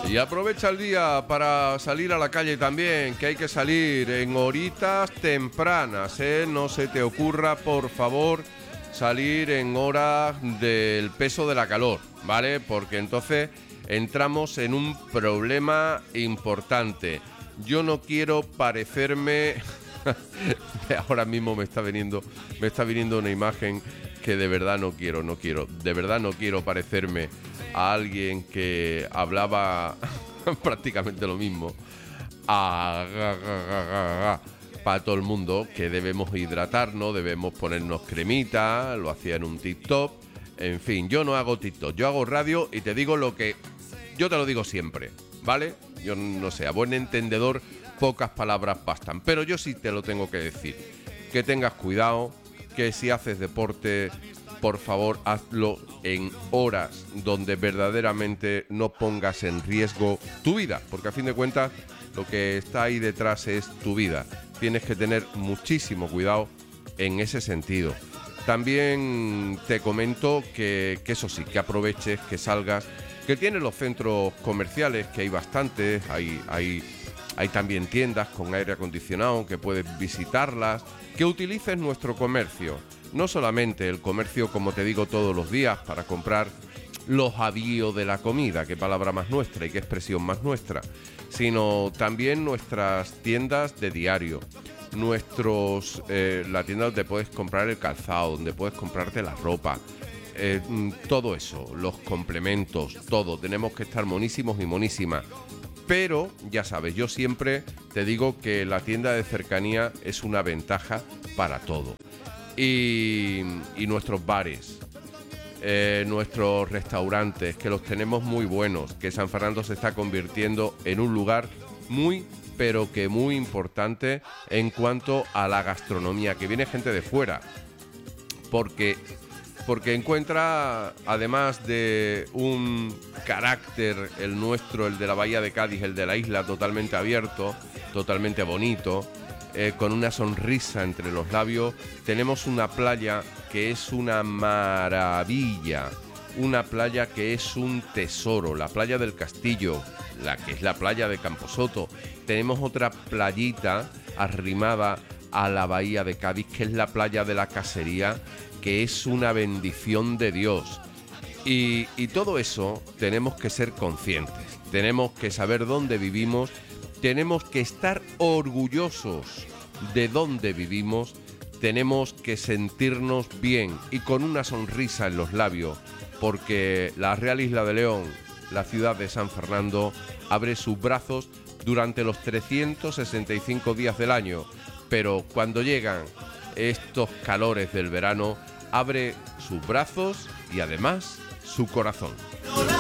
Y aprovecha el día para salir a la calle también, que hay que salir en horitas tempranas, ¿eh? No se te ocurra, por favor, salir en horas del peso de la calor, ¿vale? Porque entonces entramos en un problema importante. Yo no quiero parecerme... Ahora mismo me está viniendo una imagen que de verdad no quiero. De verdad no quiero parecerme a alguien que hablaba prácticamente lo mismo para todo el mundo, que debemos hidratarnos, debemos ponernos cremita, lo hacía en un TikTok. En fin, yo no hago TikTok, yo hago radio y te digo lo que yo te lo digo siempre, ¿vale? Yo no sé, a buen entendedor pocas palabras bastan, pero yo sí te lo tengo que decir, que tengas cuidado, que si haces deporte, por favor, hazlo en horas donde verdaderamente no pongas en riesgo tu vida, porque a fin de cuentas lo que está ahí detrás es tu vida. Tienes que tener muchísimo cuidado en ese sentido. También te comento que eso sí, que aproveches, que salgas, que tienes los centros comerciales, que hay bastantes, hay también tiendas con aire acondicionado, que puedes visitarlas, que utilices nuestro comercio. No solamente el comercio, como te digo todos los días, para comprar los avíos de la comida, qué palabra más nuestra y qué expresión más nuestra, sino también nuestras tiendas de diario, la tienda donde puedes comprar el calzado, donde puedes comprarte la ropa, todo eso, los complementos, todo. Tenemos que estar monísimos y monísimas. Pero, ya sabes, yo siempre te digo que la tienda de cercanía es una ventaja para todo. Y nuestros bares, nuestros restaurantes, que los tenemos muy buenos, que San Fernando se está convirtiendo en un lugar muy, pero que muy importante en cuanto a la gastronomía, que viene gente de fuera, porque encuentra, además de un carácter, el nuestro, el de la Bahía de Cádiz, el de la isla, totalmente abierto, totalmente bonito, con una sonrisa entre los labios, tenemos una playa que es una maravilla, una playa que es un tesoro, la playa del Castillo, la que es la playa de Camposoto. Tenemos otra playita arrimada a la Bahía de Cádiz, que es la playa de la Casería, que es una bendición de Dios. Y todo eso tenemos que ser conscientes, tenemos que saber dónde vivimos, tenemos que estar orgullosos de dónde vivimos, tenemos que sentirnos bien y con una sonrisa en los labios, porque la Real Isla de León, la ciudad de San Fernando, abre sus brazos durante los 365 días del año, pero cuando llegan estos calores del verano, abre sus brazos y además su corazón.